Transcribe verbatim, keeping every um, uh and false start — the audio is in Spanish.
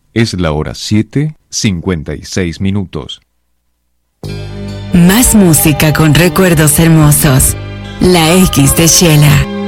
Es la hora siete, cincuenta y seis minutos. Más música con recuerdos hermosos. La X de Shela.